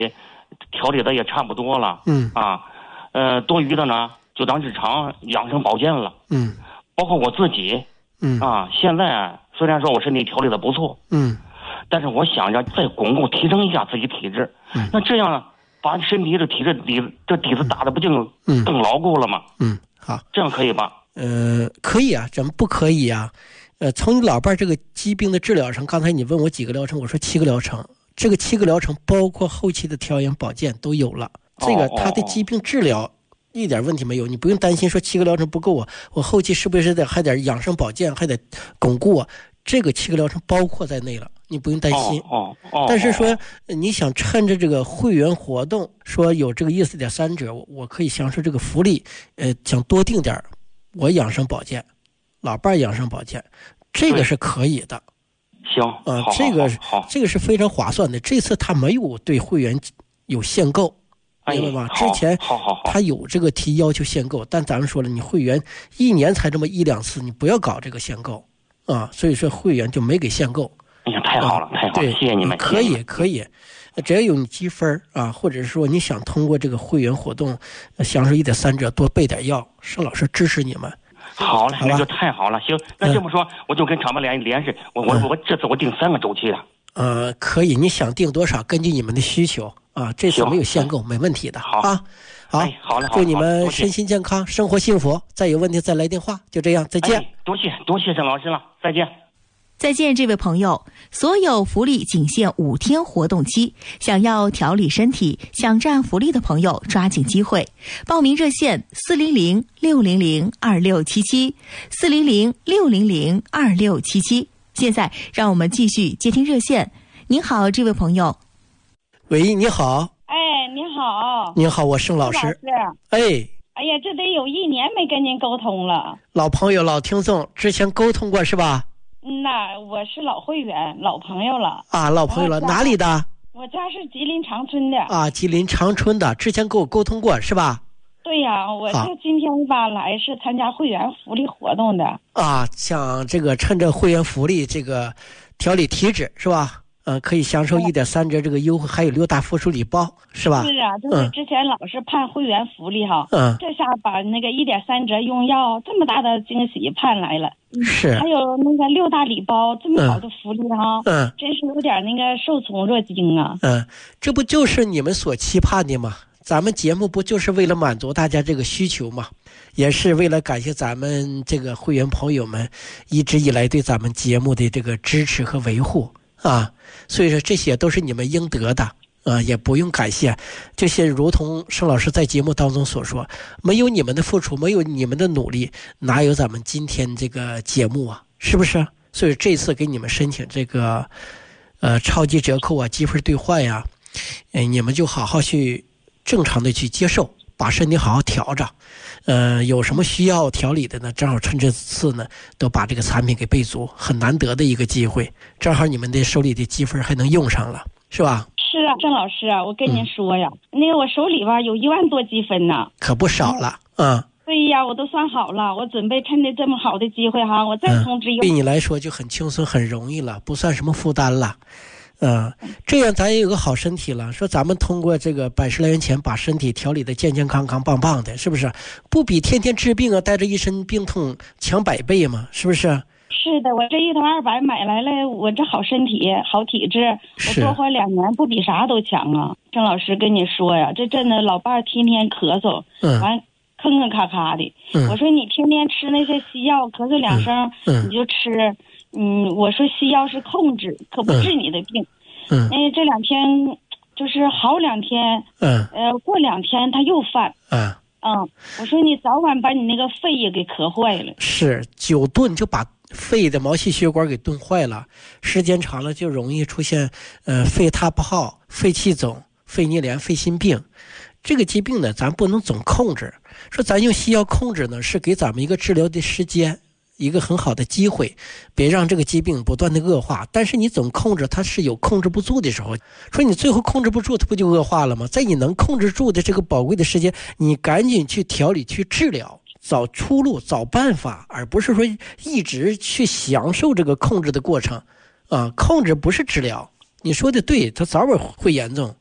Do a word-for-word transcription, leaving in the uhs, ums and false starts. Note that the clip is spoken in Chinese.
调理的也差不多了， 嗯啊，呃，多余的呢就当日常养生保健了， 嗯， 包括我自己， 嗯啊，现在虽然说我身体调理的不错， 嗯， 但是我想着再巩固提升一下自己体质， 嗯， 那这样呢，把身体的体质底这底子打的不就更牢固了吗？ 嗯，好， 这样可以吧？ 呃，可以啊，怎么不可以啊？呃，从你老伴这个疾病的治疗上，刚才你问我几个疗程，我说七个疗程，这个七个疗程包括后期的调养保健都有了。这个他的疾病治疗一点问题没有，你不用担心说七个疗程不够啊，我后期是不是得还得养生保健，还得巩固啊？这个七个疗程包括在内了，你不用担心。 哦哦。 但是说你想趁着这个会员活动，说有这个意思点三折，我可以享受这个福利，呃，想多订点，我养生保健。老伴养生保健，这个是可以的。 行啊，这个这个是非常划算的。这次他没有对会员有限购，明白吗？ 哎、 之前好好好他有这个提要求限购，但咱们说了，你会员一年才这么一两次，你不要搞这个限购啊。所以说会员就没给限购。 哎呀，太好了，啊、太好了，谢谢你们。 可以可以，只要有你积分啊，或者是说你想通过这个会员活动享受一点三折，多备点药，盛老师支持你们。 好嘞，那就太好了。行，那这么说，嗯、我就跟厂办联联系，我我、嗯、我这次我订三个周期的。 呃，可以，你想订多少，根据你们的需求啊，这次没有限购，没问题的。 好啊，好， 哎、好嘞， 祝你们身心健康，生活幸福。再有问题再来电话，就这样，再见。 哎、多谢多谢郑老师了，再见。 再见，这位朋友，所有福利仅限五天活动期，想要调理身体、想占福利的朋友抓紧机会。报名热线四零零六零零二六七七，四零零六零零二六七七。现在让我们继续接听热线。您好，这位朋友。 喂，你好。 哎，你好。 您好，我盛老师。 老师。 哎。 哎呀，这得有一年没跟您沟通了。 老朋友、老听众，之前沟通过是吧？ 嗯呐，我是老会员、老朋友了啊，老朋友了，哪里的？ 我家是吉林长春的。 啊，吉林长春的，之前跟我沟通过是吧？ 对呀、啊，我就今天吧来是参加会员福利活动的。 啊，像这个趁着会员福利这个调理体质是吧？呃，可以享受一点三折这个优惠，还有六大附属礼包，是吧？ 是啊，就是之前老是盼会员福利哈， 嗯， 这下把那个一点三折用药这么大的惊喜盼来了， 是， 还有那个六大礼包这么好的福利哈， 嗯， 真是有点那个受宠若惊啊。 嗯，这不就是你们所期盼的吗？咱们节目不就是为了满足大家这个需求吗？也是为了感谢咱们这个会员朋友们一直以来对咱们节目的这个支持和维护。啊，所以说这些都是你们应得的啊，也不用感谢。这些如同盛老师在节目当中所说，没有你们的付出，没有你们的努力，哪有咱们今天这个节目啊？是不是？所以这次给你们申请这个呃超级折扣啊、积分兑换呀，呃，你们就好好去正常的去接受，把身体好好调着。呃，有什么需要调理的呢？正好趁这次呢，都把这个产品给备足，很难得的一个机会。正好你们的手里的积分还能用上了，是吧？ 是啊，郑老师啊，我跟您说呀，嗯、那个我手里边有一万多积分呢， 可不少了，嗯。 对呀，我都算好了，我准备趁着这么好的机会哈，我再通知一、嗯。 对你来说就很轻松、很容易了，不算什么负担了。嗯，这样咱也有个好身体了。说咱们通过这个百十来元钱把身体调理的健健康康、棒棒的，是不是？不比天天治病啊，带着一身病痛强百倍吗？是不是？ 是的，我这一头二百买来了，我这好身体、好体质，我多活两年不比啥都强啊！郑老师跟你说呀，这真的老伴儿天天咳嗽， 嗯， 完吭吭咔咔的、嗯。我说你天天吃那些西药，咳嗽两声、嗯、你就吃。嗯，我说西药是控制，可不治你的病。 嗯， 因为这两天就是好两天， 嗯， 呃，过两天他又犯。 嗯嗯，我说你早晚把你那个肺也给咳坏了。 是，久炖就把肺的毛细血管给炖坏了，时间长了就容易出现呃肺塌不好、肺气肿、肺逆连、肺心病。这个疾病呢，咱不能总控制。说咱用西药控制呢，是给咱们一个治疗的时间。一个很好的机会，别让这个疾病不断的恶化。但是你总控制，它是有控制不住的时候。说你最后控制不住，它不就恶化了吗？在你能控制住的这个宝贵的时间，你赶紧去调理、去治疗，找出路、找办法，而不是说一直去享受这个控制的过程。啊，控制不是治疗。你说的对，它早晚会严重。